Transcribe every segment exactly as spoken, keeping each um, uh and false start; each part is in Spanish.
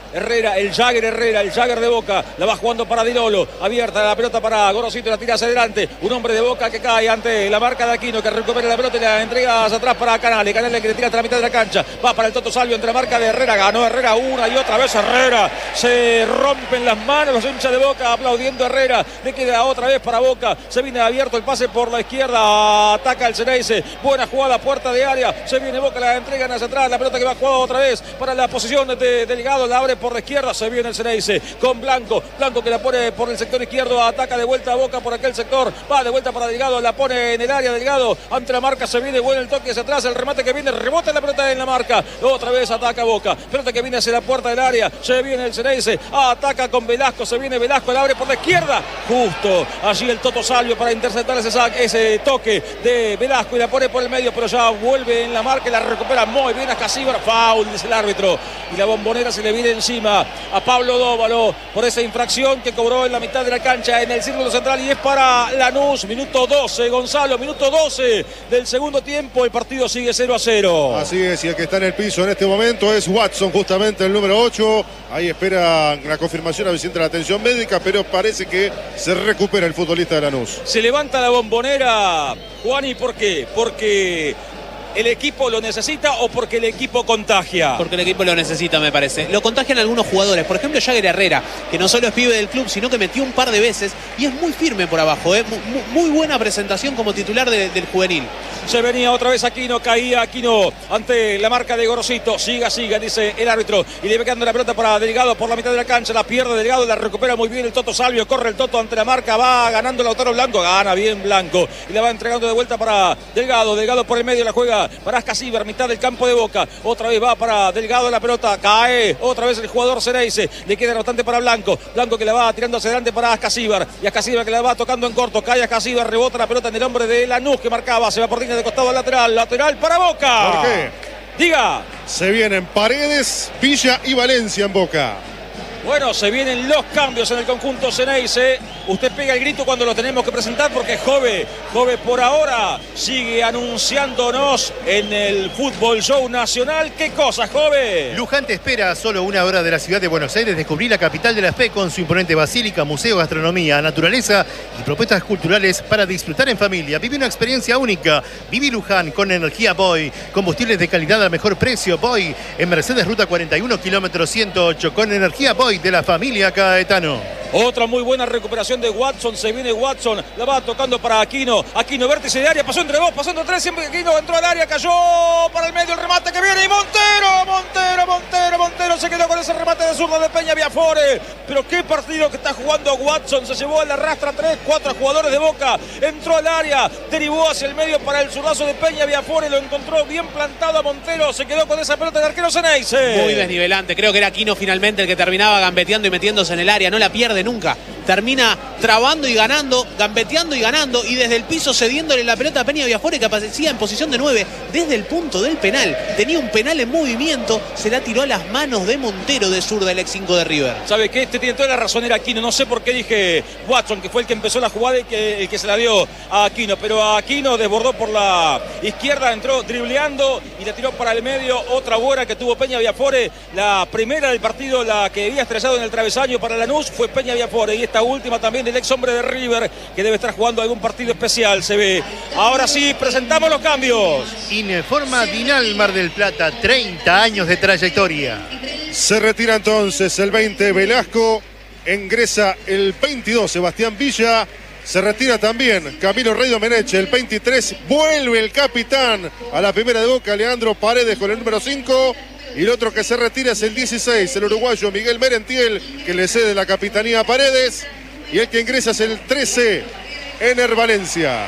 Herrera, el Jagger Herrera, el Jagger de Boca, la va jugando para Di Lolo, abierta la pelota para Gorosito, la tira hacia adelante, un hombre de Boca que cae ante la marca de Aquino, que recupera la pelota y la entrega hacia atrás para Canale, Canale que le tira hasta la mitad de la cancha, va para el Toto Salvio entre la marca de Herrera, ganó Herrera una y otra vez Herrera, se rompen las manos los hinchas de Boca aplaudiendo a Herrera, le queda otra vez para Boca, se viene abierto el pase por la izquierda, ataca el Ceneice, buena jugada, puerta de área, se viene Boca, la entregan hacia atrás, la pelota que va jugada otra vez para la posición de Delgado, la abre por la izquierda, se viene el Ceneice con Blanco, Blanco que la pone por el sector izquierdo, ataca de vuelta a Boca por aquel sector, va de vuelta para Delgado, la pone en el área, Delgado ante la marca, se viene bueno el toque hacia atrás, el remate que viene, rebota la pelota en la marca, otra vez ataca Boca, pelota que viene hacia la puerta del área, se viene el Ceneice, ataca con Velasco, se viene Velasco, la abre por la izquierda, justo allí el Toto Salvio para interceptar ese, saque, ese toque de Velasco y la pone por el medio, pero ya vuelve en la marca y la recupera muy bien a Casíbar, foul dice el árbitro, y la Bombonera se le viene encima a Pablo Dóvalo por esa infracción que cobró en la mitad de la cancha en el círculo central y es para Lanús, minuto doce, Gonzalo, minuto doce del segundo tiempo, el partido sigue cero a cero. Así es, y el que está en el piso en este momento es Watson, justamente el número ocho, ahí espera la confirmación a Vicente de la atención médica, pero parece que se recupera el futbolista de Lanús. Se levanta la Bombonera, Juani, ¿por qué? Porque ¿el equipo lo necesita o porque el equipo contagia? Porque el equipo lo necesita, me parece. Lo contagian algunos jugadores. Por ejemplo, Jagger Herrera, que no solo es pibe del club, sino que metió un par de veces y es muy firme por abajo. ¿eh? Muy, muy buena presentación como titular de, del juvenil. Se venía otra vez Aquino, caía Aquino ante la marca de Gorosito. Siga, siga, dice el árbitro. Y le va quedando la pelota para Delgado por la mitad de la cancha. La pierde Delgado, la recupera muy bien el Toto Salvio. Corre el Toto ante la marca, va ganando Lautaro Blanco. Gana bien Blanco. Y la va entregando de vuelta para Delgado. Delgado por el medio la juega para Ascasíbar, mitad del campo de Boca. Otra vez va para Delgado la pelota. Cae otra vez el jugador Ceneice. Le queda bastante para Blanco. Blanco que la va tirando hacia adelante para Ascasíbar. Y Ascasíbar que la va tocando en corto. Cae Ascasíbar, rebota la pelota en el hombre de Lanús que marcaba. Se va por línea de costado lateral. Lateral para Boca. ¿Por qué? Diga. Se vienen Paredes, Villa y Valencia en Boca. Bueno, se vienen los cambios en el conjunto Ceneice. Usted pega el grito cuando lo tenemos que presentar porque Jove, Jove por ahora sigue anunciándonos en el Fútbol Show Nacional. ¿Qué cosas, Jove? Luján te espera a solo una hora de la ciudad de Buenos Aires descubrir la capital de la fe con su imponente basílica, museo, gastronomía, naturaleza y propuestas culturales para disfrutar en familia. Vive una experiencia única. Viví Luján con energía Boy. Combustibles de calidad al mejor precio. Boy en Mercedes Ruta cuarenta y uno, kilómetro ciento ocho. Con energía Boy de la familia Caetano. Otra muy buena recuperación de Watson, se viene Watson, la va tocando para Aquino, Aquino vértice de área, pasó entre dos, pasó entre tres, siempre Aquino entró al área, cayó para el medio el remate que viene y Montero, Montero, Montero, Montero se quedó con ese remate de zurda de Peña Viafore, pero qué partido que está jugando Watson, se llevó a la rastra tres, cuatro jugadores de Boca, entró al área, derivó hacia el medio para el zurdazo de Peña Viafore, lo encontró bien plantado a Montero, se quedó con esa pelota del arquero Ceneice. Muy desnivelante, creo que era Aquino finalmente el que terminaba gambeteando y metiéndose en el área, no la pierde nunca, termina trabando y ganando, gambeteando y ganando y desde el piso cediéndole la pelota a Peña Viafore que aparecía en posición de nueve desde el punto del penal, tenía un penal en movimiento, se la tiró a las manos de Montero de zurda el ex cinco de River. ¿Sabe qué? Este tiene toda la razón, era Aquino, no sé por qué dije Watson, que fue el que empezó la jugada y que, el que se la dio a Aquino, pero a Aquino desbordó por la izquierda, entró dribleando y la tiró para el medio, otra buena que tuvo Peña Viafore, la primera del partido, la que había estrellado en el travesaño para Lanús fue Peña Viafore y esta última también del ex hombre de River que debe estar jugando algún partido especial, se ve. Ahora sí, presentamos los cambios. Informa Dinal Mar del Plata, treinta años de trayectoria. Se retira entonces el veinte Velasco, ingresa el veintidós Sebastián Villa, se retira también Camilo Rey Domenech, el veintitrés, vuelve el capitán a la primera de Boca, Leandro Paredes con el número cinco. Y el otro que se retira es el dieciséis, el uruguayo Miguel Merentiel, que le cede la capitanía a Paredes. Y el que ingresa es el trece, Ener Valencia.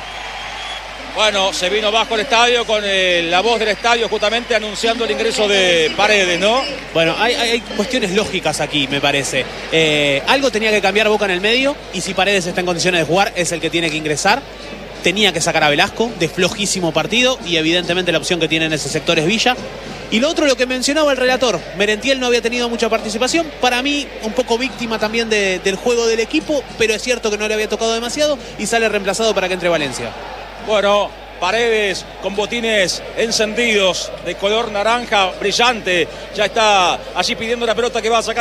Bueno, se vino bajo el estadio con eh, la voz del estadio justamente anunciando el ingreso de Paredes, ¿no? Bueno, hay, hay, hay cuestiones lógicas aquí, me parece. Eh, algo tenía que cambiar Boca en el medio y si Paredes está en condiciones de jugar es el que tiene que ingresar. Tenía que sacar a Velasco de flojísimo partido y evidentemente la opción que tiene en ese sector es Villa. Y lo otro, lo que mencionaba el relator, Merentiel no había tenido mucha participación, para mí un poco víctima también de, del juego del equipo, pero es cierto que no le había tocado demasiado y sale reemplazado para que entre Valencia. Bueno, Paredes con botines encendidos de color naranja brillante, ya está allí pidiendo la pelota que va a sacar